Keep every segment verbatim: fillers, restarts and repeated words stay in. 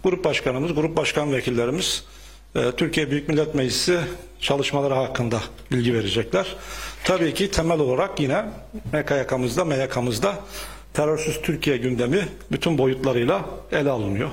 Grup başkanımız, grup başkan vekillerimiz e, Türkiye Büyük Millet Meclisi çalışmaları hakkında bilgi verecekler. Tabii ki temel olarak yine M K Y K'mızda, M Y K'mızda terörsüz Türkiye gündemi bütün boyutlarıyla ele alınıyor.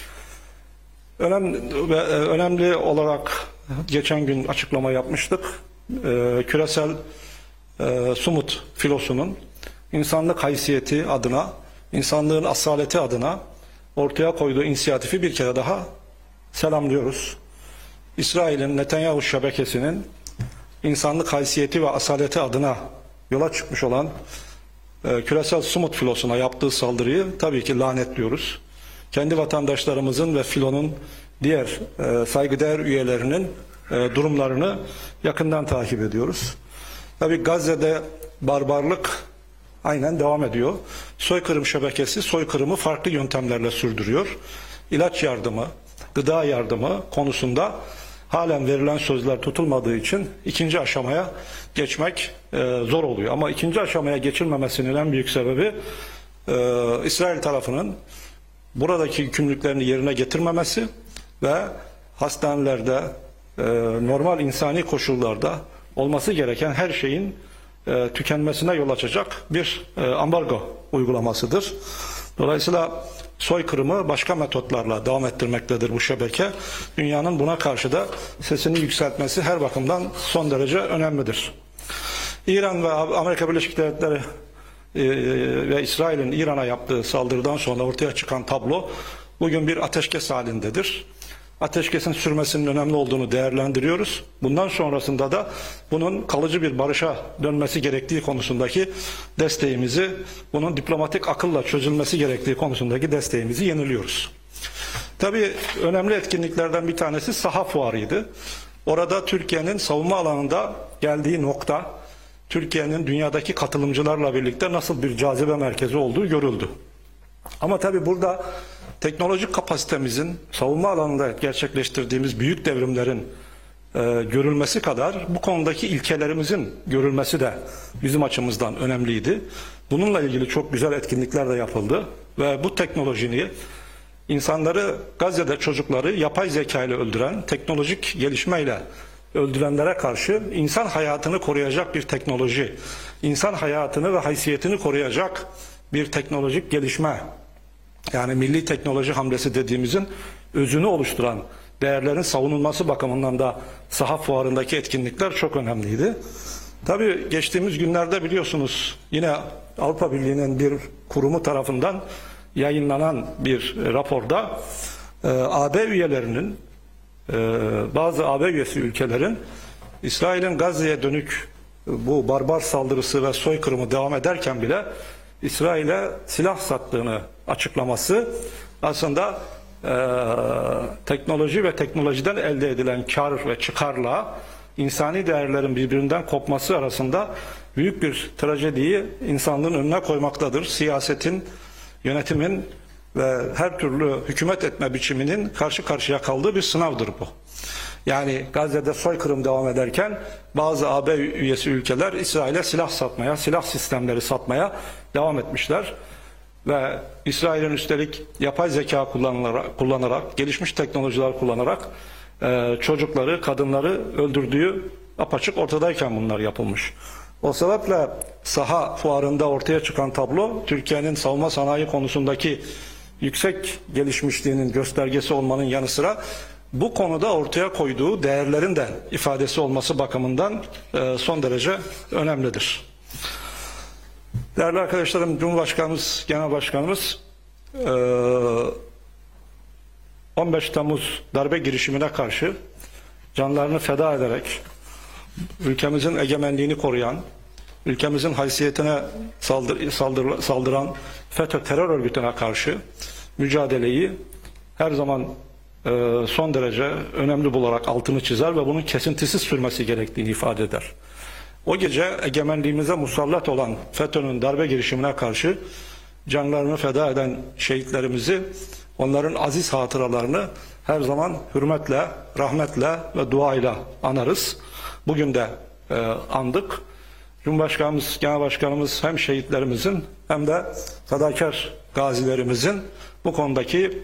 Önemli, ve önemli olarak geçen gün açıklama yapmıştık. E, küresel e, Sumut filosunun insanlık haysiyeti adına, insanlığın asaleti adına ortaya koyduğu inisiyatifi bir kere daha selamlıyoruz. İsrail'in Netanyahu şebekesinin insanlık haysiyeti ve asaleti adına yola çıkmış olan e, küresel Sumut filosuna yaptığı saldırıyı tabii ki lanetliyoruz. Kendi vatandaşlarımızın ve filonun diğer e, saygıdeğer üyelerinin e, durumlarını yakından takip ediyoruz. Tabii Gazze'de barbarlık aynen devam ediyor. Soykırım şebekesi soykırımı farklı yöntemlerle sürdürüyor. İlaç yardımı, gıda yardımı konusunda halen verilen sözler tutulmadığı için ikinci aşamaya geçmek e, zor oluyor. Ama ikinci aşamaya geçilmemesinin en büyük sebebi e, İsrail tarafının buradaki yükümlülüklerini yerine getirmemesi ve hastanelerde e, normal insani koşullarda olması gereken her şeyin e, tükenmesine yol açacak bir e, ambargo uygulamasıdır. Dolayısıyla soykırımı başka metotlarla devam ettirmektedir bu şebeke. Dünyanın buna karşı da sesini yükseltmesi her bakımdan son derece önemlidir. İran ve Amerika Birleşik Devletleri ve İsrail'in İran'a yaptığı saldırıdan sonra ortaya çıkan tablo bugün bir ateşkes halindedir. Ateşkesin sürmesinin önemli olduğunu değerlendiriyoruz. Bundan sonrasında da bunun kalıcı bir barışa dönmesi gerektiği konusundaki desteğimizi, bunun diplomatik akılla çözülmesi gerektiği konusundaki desteğimizi yeniliyoruz. Tabii önemli etkinliklerden bir tanesi saha fuarıydı. Orada Türkiye'nin savunma alanında geldiği nokta, Türkiye'nin dünyadaki katılımcılarla birlikte nasıl bir cazibe merkezi olduğu görüldü. Ama tabii burada teknolojik kapasitemizin savunma alanında gerçekleştirdiğimiz büyük devrimlerin e, görülmesi kadar bu konudaki ilkelerimizin görülmesi de bizim açımızdan önemliydi. Bununla ilgili çok güzel etkinlikler de yapıldı ve bu teknolojini insanları Gazze'de çocukları yapay zeka ile öldüren teknolojik gelişmeyle öldürenlere karşı insan hayatını koruyacak bir teknoloji, insan hayatını ve haysiyetini koruyacak bir teknolojik gelişme, yani milli teknoloji hamlesi dediğimizin özünü oluşturan değerlerin savunulması bakımından da saha fuarındaki etkinlikler çok önemliydi. Tabii geçtiğimiz günlerde biliyorsunuz yine Avrupa Birliği'nin bir kurumu tarafından yayınlanan bir raporda e, A B üyelerinin e, bazı A B üyesi ülkelerin İsrail'in Gazze'ye dönük bu barbar saldırısı ve soykırımı devam ederken bile İsrail'e silah sattığını açıklaması aslında e, teknoloji ve teknolojiden elde edilen kar ve çıkarla insani değerlerin birbirinden kopması arasında büyük bir trajediyi insanlığın önüne koymaktadır. Siyasetin, yönetimin ve her türlü hükümet etme biçiminin karşı karşıya kaldığı bir sınavdır bu. Yani Gazze'de soykırım devam ederken bazı A B üyesi ülkeler İsrail'e silah satmaya, silah sistemleri satmaya devam etmişler. Ve İsrail'in üstelik yapay zeka kullanarak, kullanarak gelişmiş teknolojiler kullanarak e, çocukları, kadınları öldürdüğü apaçık ortadayken bunlar yapılmış. O sebeple saha fuarında ortaya çıkan tablo Türkiye'nin savunma sanayi konusundaki yüksek gelişmişliğinin göstergesi olmanın yanı sıra bu konuda ortaya koyduğu değerlerin de ifadesi olması bakımından e, son derece önemlidir. Değerli arkadaşlarım, Cumhurbaşkanımız, Genel Başkanımız e, on beş Temmuz darbe girişimine karşı canlarını feda ederek ülkemizin egemenliğini koruyan, ülkemizin haysiyetine saldır, saldır, saldıran FETÖ terör örgütüne karşı mücadeleyi her zaman son derece önemli bularak altını çizer ve bunun kesintisiz sürmesi gerektiğini ifade eder. O gece egemenliğimize musallat olan FETÖ'nün darbe girişimine karşı canlarını feda eden şehitlerimizi, onların aziz hatıralarını her zaman hürmetle, rahmetle ve duayla anarız. Bugün de e, andık. Cumhurbaşkanımız, Genel Başkanımız hem şehitlerimizin hem de fedakar gazilerimizin bu konudaki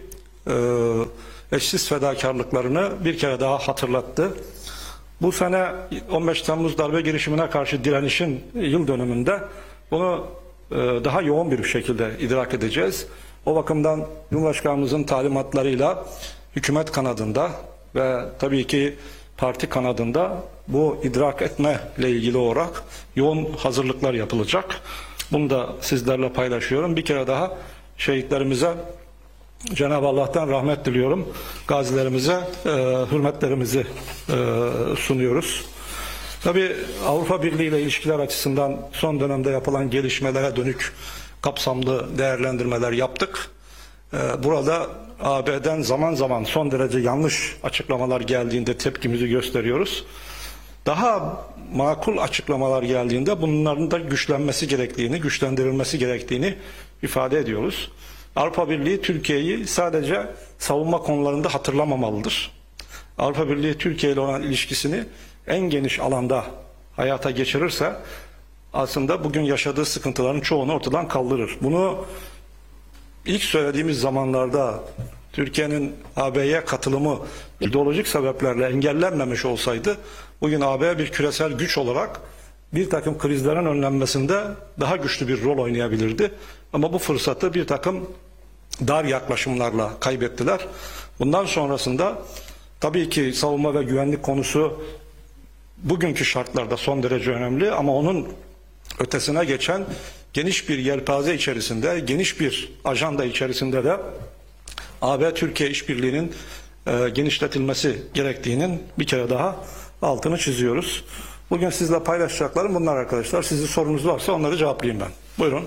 e, eşsiz fedakarlıklarını bir kere daha hatırlattı. Bu sene on beş Temmuz darbe girişimine karşı direnişin yıl dönümünde bunu e, daha yoğun bir şekilde idrak edeceğiz. O bakımdan Cumhurbaşkanımızın talimatlarıyla hükümet kanadında ve tabii ki parti kanadında bu idrak etme ile ilgili olarak yoğun hazırlıklar yapılacak. Bunu da sizlerle paylaşıyorum. Bir kere daha şehitlerimize Cenab-ı Allah'tan rahmet diliyorum. Gazilerimize e, hürmetlerimizi e, sunuyoruz. Tabii Avrupa Birliği ile ilişkiler açısından son dönemde yapılan gelişmelere dönük kapsamlı değerlendirmeler yaptık. E, burada A B'den zaman zaman son derece yanlış açıklamalar geldiğinde tepkimizi gösteriyoruz. Daha makul açıklamalar geldiğinde bunların da güçlenmesi gerektiğini, güçlendirilmesi gerektiğini ifade ediyoruz. Avrupa Birliği Türkiye'yi sadece savunma konularında hatırlamamalıdır. Avrupa Birliği Türkiye ile olan ilişkisini en geniş alanda hayata geçirirse aslında bugün yaşadığı sıkıntıların çoğunu ortadan kaldırır. Bunu ilk söylediğimiz zamanlarda Türkiye'nin A B'ye katılımı ideolojik sebeplerle engellenmemiş olsaydı bugün A B bir küresel güç olarak bir takım krizlerin önlenmesinde daha güçlü bir rol oynayabilirdi. Ama bu fırsatı bir takım dar yaklaşımlarla kaybettiler. Bundan sonrasında tabii ki savunma ve güvenlik konusu bugünkü şartlarda son derece önemli ama onun ötesine geçen geniş bir yelpaze içerisinde, geniş bir ajanda içerisinde de A B-Türkiye işbirliğinin e, genişletilmesi gerektiğinin bir kere daha altını çiziyoruz. Bugün sizle paylaşacaklarım bunlar arkadaşlar. Sizin sorunuz varsa onları cevaplayayım ben. Buyurun.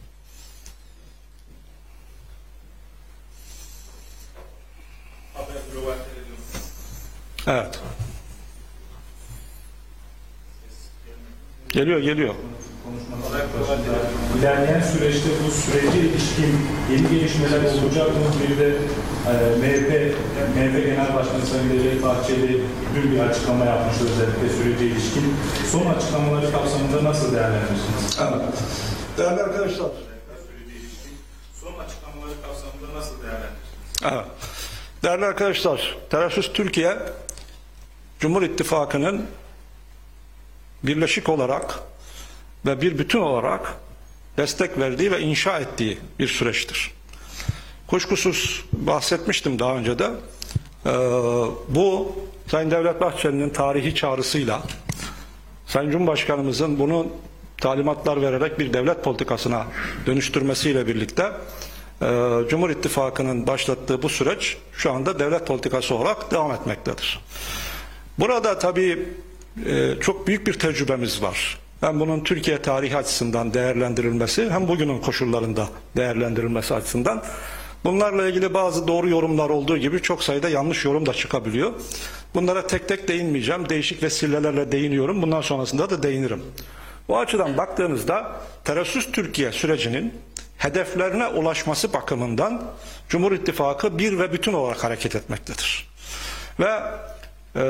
Evet. Geliyor, geliyor. İlerleyen süreçte bu sürece ilişkin yeni gelişmeler olacak mı? Bir de e, M H P, M H P Genel Başkanı Sayın Devlet Bahçeli dün bir açıklama yapmıştı özellikle sürece ilişkin. Son açıklamaları kapsamında nasıl değerlendirirsiniz? Evet. Değerli arkadaşlar. Son açıklamaları kapsamında nasıl değerlendirirsiniz? Evet. Değerli arkadaşlar, Terörsüz Türkiye, Cumhur İttifakı'nın birleşik olarak ve bir bütün olarak destek verdiği ve inşa ettiği bir süreçtir. Kuşkusuz bahsetmiştim daha önce de. Ee, bu Sayın Devlet Bahçeli'nin tarihi çağrısıyla Sayın Cumhurbaşkanımızın bunu talimatlar vererek bir devlet politikasına dönüştürmesiyle birlikte e, Cumhur İttifakı'nın başlattığı bu süreç şu anda devlet politikası olarak devam etmektedir. Burada tabii e, çok büyük bir tecrübemiz var. Hem bunun Türkiye tarihi açısından değerlendirilmesi hem bugünün koşullarında değerlendirilmesi açısından bunlarla ilgili bazı doğru yorumlar olduğu gibi çok sayıda yanlış yorum da çıkabiliyor. Bunlara tek tek değinmeyeceğim. Değişik vesilelerle değiniyorum. Bundan sonrasında da değinirim. Bu açıdan baktığınızda Terörsüz Türkiye sürecinin hedeflerine ulaşması bakımından Cumhur İttifakı bir ve bütün olarak hareket etmektedir. Ve e,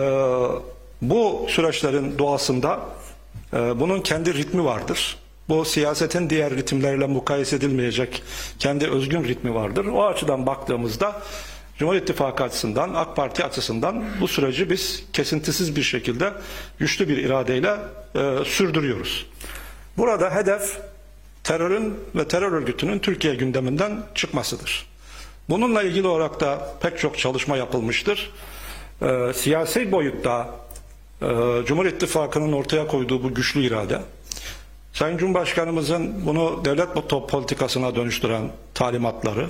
bu süreçlerin doğasında e, bunun kendi ritmi vardır. Bu siyasetin diğer ritimleriyle mukayese edilmeyecek kendi özgün ritmi vardır. O açıdan baktığımızda Cumhur İttifakı açısından, AK Parti açısından bu süreci biz kesintisiz bir şekilde güçlü bir iradeyle e, sürdürüyoruz. Burada hedef terörün ve terör örgütünün Türkiye gündeminden çıkmasıdır. Bununla ilgili olarak da pek çok çalışma yapılmıştır. E, siyasi boyutta e, Cumhur İttifakı'nın ortaya koyduğu bu güçlü irade, Sayın Cumhurbaşkanımızın bunu devlet politikasına dönüştüren talimatları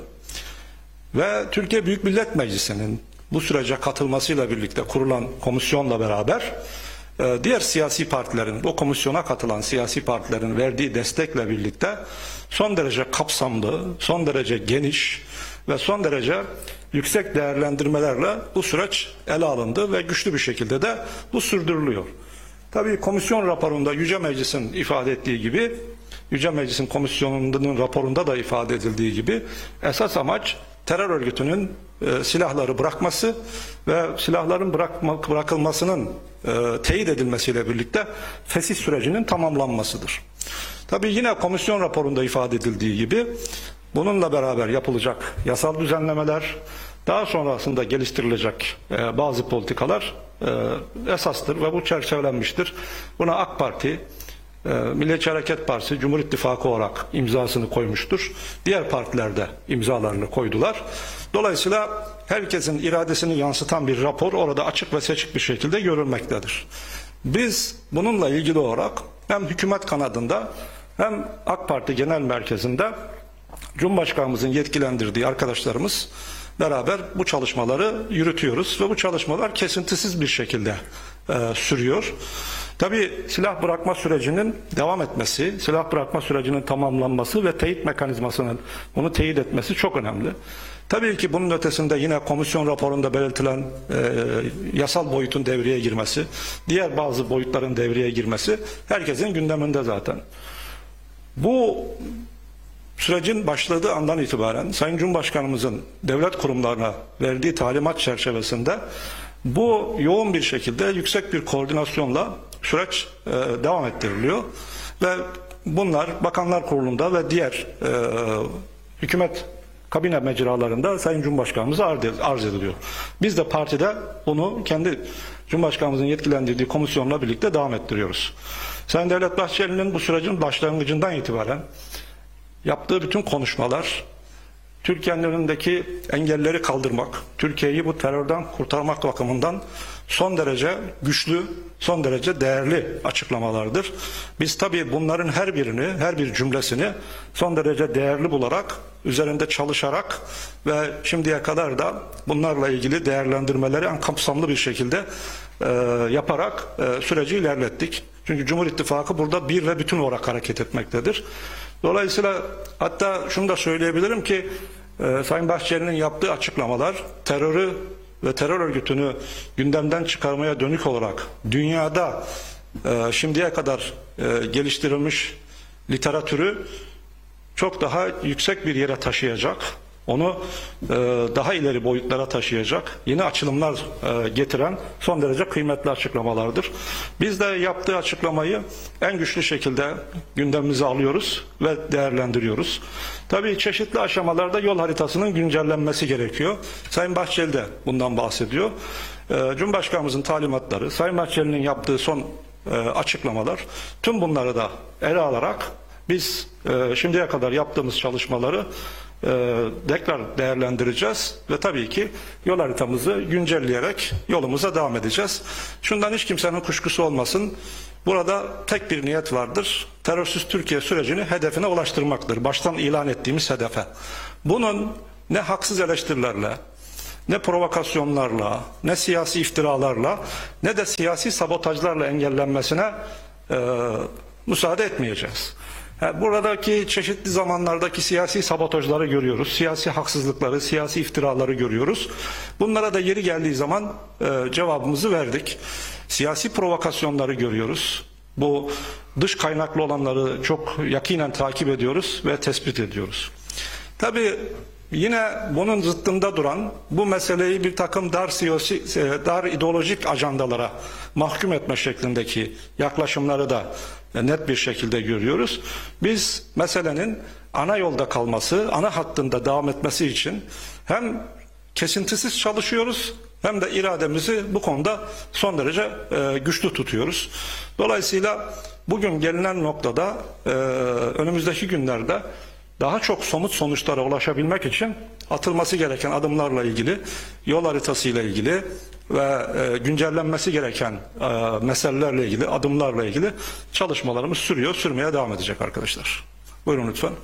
ve Türkiye Büyük Millet Meclisi'nin bu sürece katılmasıyla birlikte kurulan komisyonla beraber diğer siyasi partilerin, bu komisyona katılan siyasi partilerin verdiği destekle birlikte son derece kapsamlı, son derece geniş ve son derece yüksek değerlendirmelerle bu süreç ele alındı ve güçlü bir şekilde de bu sürdürülüyor. Tabii komisyon raporunda Yüce Meclis'in ifade ettiği gibi, Yüce Meclis'in komisyonunun raporunda da ifade edildiği gibi esas amaç terör örgütünün e, silahları bırakması ve silahların bırakma, bırakılmasının e, teyit edilmesiyle birlikte fesih sürecinin tamamlanmasıdır. Tabii yine komisyon raporunda ifade edildiği gibi bununla beraber yapılacak yasal düzenlemeler, daha sonrasında geliştirilecek e, bazı politikalar e, esastır ve bu çerçevelenmiştir. Buna AK Parti, e, Milliyetçi Hareket Partisi, Cumhur İttifakı olarak imzasını koymuştur. Diğer partiler de imzalarını koydular. Dolayısıyla herkesin iradesini yansıtan bir rapor orada açık ve seçik bir şekilde görülmektedir. Biz bununla ilgili olarak hem hükümet kanadında hem AK Parti Genel Merkezi'nde Cumhurbaşkanımızın yetkilendirdiği arkadaşlarımız beraber bu çalışmaları yürütüyoruz ve bu çalışmalar kesintisiz bir şekilde e, sürüyor. Tabii silah bırakma sürecinin devam etmesi, silah bırakma sürecinin tamamlanması ve teyit mekanizmasının bunu teyit etmesi çok önemli. Tabii ki bunun ötesinde yine komisyon raporunda belirtilen e, yasal boyutun devreye girmesi, diğer bazı boyutların devreye girmesi herkesin gündeminde zaten. Bu sürecin başladığı andan itibaren Sayın Cumhurbaşkanımızın devlet kurumlarına verdiği talimat çerçevesinde bu yoğun bir şekilde yüksek bir koordinasyonla süreç e, devam ettiriliyor ve bunlar Bakanlar Kurulu'nda ve diğer e, hükümet kabine mecralarında Sayın Cumhurbaşkanımıza arz ediliyor. Biz de partide bunu kendi Cumhurbaşkanımızın yetkilendirdiği komisyonla birlikte devam ettiriyoruz. Sayın Devlet Bahçeli'nin bu sürecin başlangıcından itibaren yaptığı bütün konuşmalar Türkiye'nin önündeki engelleri kaldırmak, Türkiye'yi bu terörden kurtarmak bakımından son derece güçlü, son derece değerli açıklamalardır. Biz tabii bunların her birini, her bir cümlesini son derece değerli bularak, üzerinde çalışarak ve şimdiye kadar da bunlarla ilgili değerlendirmeleri en kapsamlı bir şekilde e, yaparak e, süreci ilerlettik. Çünkü Cumhur İttifakı burada bir ve bütün olarak hareket etmektedir. Dolayısıyla hatta şunu da söyleyebilirim ki e, Sayın Bahçeli'nin yaptığı açıklamalar terörü ve terör örgütünü gündemden çıkarmaya dönük olarak dünyada e, şimdiye kadar e, geliştirilmiş literatürü çok daha yüksek bir yere taşıyacak. Onu e, daha ileri boyutlara taşıyacak, yeni açılımlar e, getiren son derece kıymetli açıklamalardır. Biz de yaptığı açıklamayı en güçlü şekilde gündemimize alıyoruz ve değerlendiriyoruz. Tabii çeşitli aşamalarda yol haritasının güncellenmesi gerekiyor. Sayın Bahçeli de bundan bahsediyor. E, Cumhurbaşkanımızın talimatları, Sayın Bahçeli'nin yaptığı son e, açıklamalar, tüm bunları da ele alarak biz e, şimdiye kadar yaptığımız çalışmaları Ee, tekrar değerlendireceğiz ve tabii ki yol haritamızı güncelleyerek yolumuza devam edeceğiz. Şundan hiç kimsenin kuşkusu olmasın. Burada tek bir niyet vardır. Terörsüz Türkiye sürecini hedefine ulaştırmaktır. Baştan ilan ettiğimiz hedefe. Bunun ne haksız eleştirilerle, ne provokasyonlarla, ne siyasi iftiralarla, ne de siyasi sabotajlarla engellenmesine e, müsaade etmeyeceğiz. Buradaki çeşitli zamanlardaki siyasi sabotajları görüyoruz, siyasi haksızlıkları, siyasi iftiraları görüyoruz. Bunlara da yeri geldiği zaman e, cevabımızı verdik. Siyasi provokasyonları görüyoruz. Bu dış kaynaklı olanları çok yakinen takip ediyoruz ve tespit ediyoruz. Tabii yine bunun zıttında duran, bu meseleyi bir takım dar siyasi, dar ideolojik ajandalara mahkum etme şeklindeki yaklaşımları da net bir şekilde görüyoruz. Biz meselenin ana yolda kalması, ana hattında devam etmesi için hem kesintisiz çalışıyoruz hem de irademizi bu konuda son derece e, güçlü tutuyoruz. Dolayısıyla bugün gelinen noktada e, önümüzdeki günlerde daha çok somut sonuçlara ulaşabilmek için atılması gereken adımlarla ilgili, yol haritasıyla ilgili ve e, güncellenmesi gereken e, meselelerle ilgili, adımlarla ilgili çalışmalarımız sürüyor, sürmeye devam edecek arkadaşlar. Buyurun lütfen.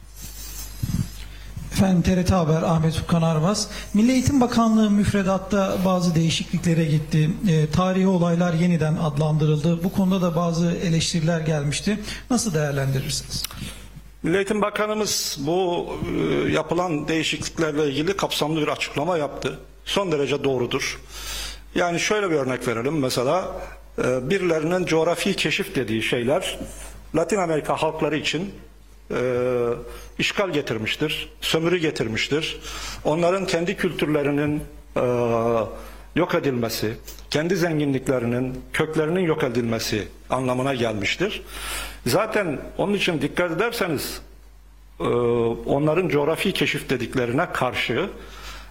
Efendim T R T Haber, Ahmet Furkan Arvaz. Milli Eğitim Bakanlığı müfredatta bazı değişikliklere gitti. E, tarihi olaylar yeniden adlandırıldı. Bu konuda da bazı eleştiriler gelmişti. Nasıl değerlendirirsiniz? Milli Eğitim Bakanımız bu e, yapılan değişikliklerle ilgili kapsamlı bir açıklama yaptı. Son derece doğrudur. Yani şöyle bir örnek verelim. Mesela e, birilerinin coğrafi keşif dediği şeyler Latin Amerika halkları için e, işgal getirmiştir, sömürü getirmiştir. Onların kendi kültürlerinin e, yok edilmesi, kendi zenginliklerinin, köklerinin yok edilmesi anlamına gelmiştir. Zaten onun için dikkat ederseniz onların coğrafi keşif dediklerine karşı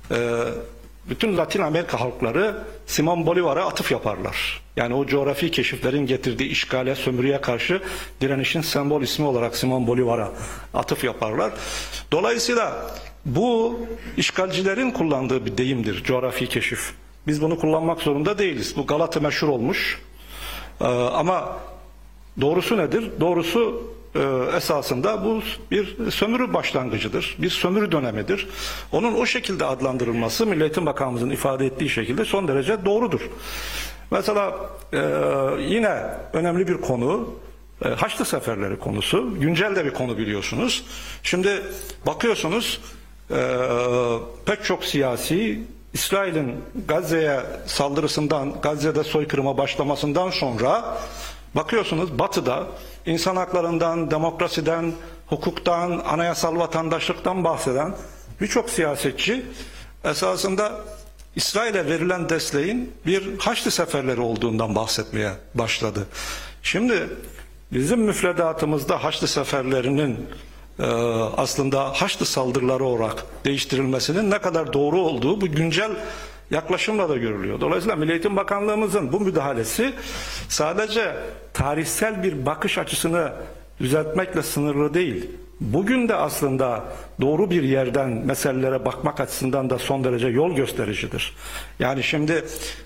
e, bütün Latin Amerika halkları Simon Bolivar'a atıf yaparlar. Yani o coğrafi keşiflerin getirdiği işgale, sömürüye karşı direnişin sembol ismi olarak Simon Bolivar'a atıf yaparlar. Dolayısıyla bu işgalcilerin kullandığı bir deyimdir, coğrafi keşif. Biz bunu kullanmak zorunda değiliz. Bu Galata meşhur olmuş. Ee, ama doğrusu nedir? Doğrusu e, esasında bu bir sömürü başlangıcıdır. Bir sömürü dönemidir. Onun o şekilde adlandırılması Milli Eğitim Bakanımızın ifade ettiği şekilde son derece doğrudur. Mesela e, yine önemli bir konu e, Haçlı Seferleri konusu. Güncel de bir konu biliyorsunuz. Şimdi bakıyorsunuz e, pek çok siyasi İsrail'in Gazze'ye saldırısından, Gazze'de soykırıma başlamasından sonra bakıyorsunuz Batı'da insan haklarından, demokrasiden, hukuktan, anayasal vatandaşlıktan bahseden birçok siyasetçi esasında İsrail'e verilen desteğin bir Haçlı Seferleri olduğundan bahsetmeye başladı. Şimdi bizim müfredatımızda Haçlı Seferlerinin e, aslında Haçlı saldırıları olarak değiştirilmesinin ne kadar doğru olduğu bu güncel yaklaşımla da görülüyor. Dolayısıyla Milli Eğitim Bakanlığımızın bu müdahalesi sadece tarihsel bir bakış açısını düzeltmekle sınırlı değil. Bugün de aslında doğru bir yerden meselelere bakmak açısından da son derece yol göstericidir. Yani şimdi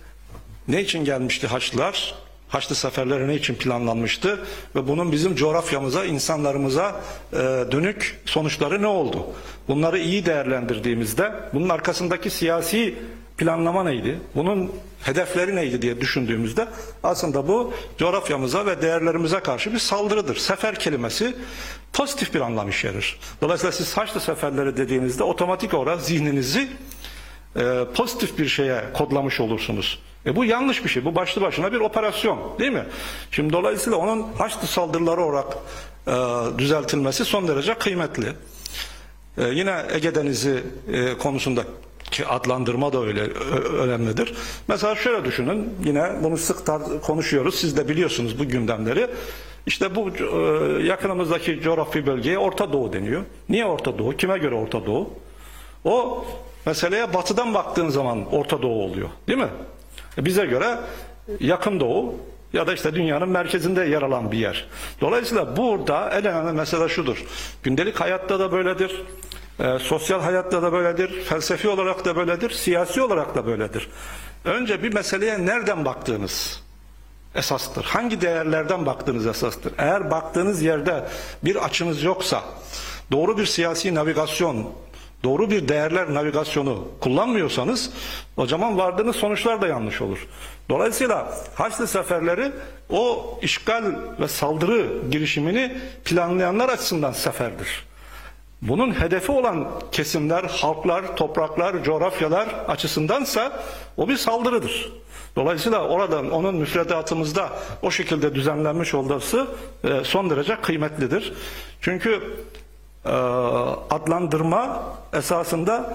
ne için gelmişti Haçlılar? Haçlı seferleri ne için planlanmıştı? Ve bunun bizim coğrafyamıza, insanlarımıza e, dönük sonuçları ne oldu? Bunları iyi değerlendirdiğimizde bunun arkasındaki siyasi planlama neydi? Bunun hedefleri neydi diye düşündüğümüzde aslında bu coğrafyamıza ve değerlerimize karşı bir saldırıdır. Sefer kelimesi pozitif bir anlam içerir. Dolayısıyla siz Haçlı seferleri dediğinizde otomatik olarak zihninizi e, pozitif bir şeye kodlamış olursunuz. E bu yanlış bir şey. Bu başlı başına bir operasyon, değil mi? Şimdi dolayısıyla onun Haçlı saldırıları olarak e, düzeltilmesi son derece kıymetli. E, yine Ege Denizi e, konusunda ki adlandırma da öyle önemlidir. Mesela şöyle düşünün, yine bunu sık konuşuyoruz, siz de biliyorsunuz bu gündemleri. İşte bu e, yakınımızdaki coğrafi bölgeye Orta Doğu deniyor. Niye Orta Doğu? Kime göre Orta Doğu? O meseleye batıdan baktığın zaman Orta Doğu oluyor, değil mi? E, bize göre Yakın Doğu ya da işte dünyanın merkezinde yer alan bir yer. Dolayısıyla burada en önemli mesele şudur. Gündelik hayatta da böyledir. E, sosyal hayatta da böyledir, felsefi olarak da böyledir, siyasi olarak da böyledir. Önce bir meseleye nereden baktığınız esastır. Hangi değerlerden baktığınız esastır. Eğer baktığınız yerde bir açınız yoksa, doğru bir siyasi navigasyon, doğru bir değerler navigasyonu kullanmıyorsanız, o zaman vardığınız sonuçlar da yanlış olur. Dolayısıyla Haçlı seferleri o işgal ve saldırı girişimini planlayanlar açısından seferdir. Bunun hedefi olan kesimler, halklar, topraklar, coğrafyalar açısındansa o bir saldırıdır. Dolayısıyla oradan onun müfredatımızda o şekilde düzenlenmiş olması e, son derece kıymetlidir. Çünkü e, adlandırma esasında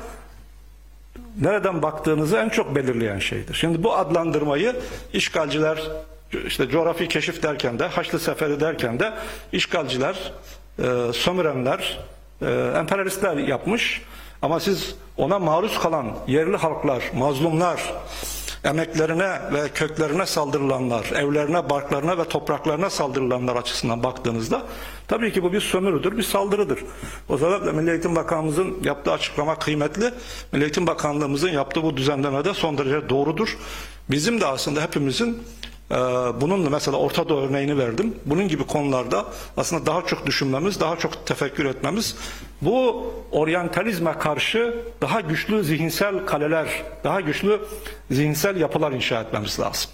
nereden baktığınızı en çok belirleyen şeydir. Şimdi bu adlandırmayı işgalciler işte coğrafi keşif derken de Haçlı Seferi derken de işgalciler, e, sömürenler, Ee, emperyalistler yapmış ama siz ona maruz kalan yerli halklar, mazlumlar, emeklerine ve köklerine saldırılanlar, evlerine, barklarına ve topraklarına saldırılanlar açısından baktığınızda tabii ki bu bir sömürüdür, bir saldırıdır. O sebeple Milli Eğitim Bakanlığımızın yaptığı açıklama kıymetli. Milli Eğitim Bakanlığımızın yaptığı bu düzenleme de son derece doğrudur. Bizim de aslında hepimizin Ee, bununla mesela Orta Doğu örneğini verdim. Bunun gibi konularda aslında daha çok düşünmemiz, daha çok tefekkür etmemiz, bu oryantalizme karşı daha güçlü zihinsel kaleler, daha güçlü zihinsel yapılar inşa etmemiz lazım.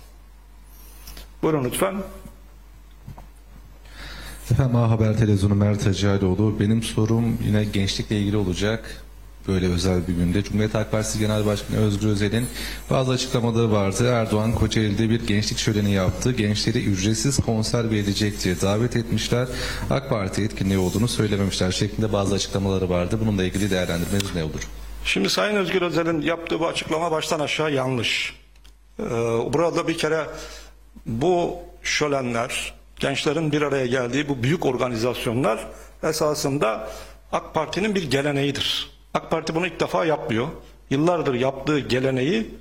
Buyurun lütfen. Efendim A Haber Televizyonu Mert Hacıoğlu. Benim sorum yine gençlikle ilgili olacak. Böyle özel bir günde Cumhuriyet Halk Partisi Genel Başkanı Özgür Özel'in bazı açıklamaları vardı. Erdoğan Kocaeli'de bir gençlik şöleni yaptı. Gençleri ücretsiz konser verilecek diye davet etmişler. AK Parti etkinliği olduğunu söylememişler şeklinde bazı açıklamaları vardı. Bununla ilgili değerlendirmeniz ne olur? Şimdi Sayın Özgür Özel'in yaptığı bu açıklama baştan aşağı yanlış. Ee, burada bir kere bu şölenler, gençlerin bir araya geldiği bu büyük organizasyonlar esasında AK Parti'nin bir geleneğidir. AK Parti bunu ilk defa yapmıyor. yıllardır yaptığı geleneği